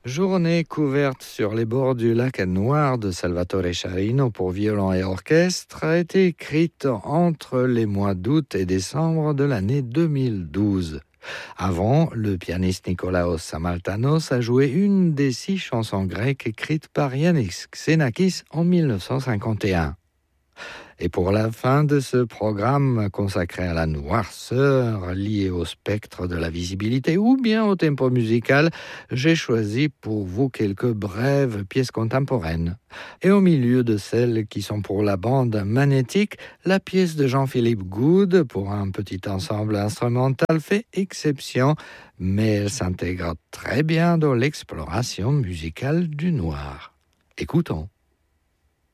Journée couverte sur les bords du lac Noir de Salvatore Sciarrino pour violon et orchestre a été écrite entre les mois d'août et décembre de l'année 2012. Avant, le pianiste Nikolaos Samaltanos a joué une des 6 chansons grecques écrites par Yannis Xenakis en 1951. Et pour la fin de ce programme consacré à la noirceur liée au spectre de la visibilité ou bien au tempo musical, j'ai choisi pour vous quelques brèves pièces contemporaines. Et au milieu de celles qui sont pour la bande magnétique, la pièce de Jean-Philippe Goude pour un petit ensemble instrumental fait exception, mais elle s'intègre très bien dans l'exploration musicale du noir. Écoutons.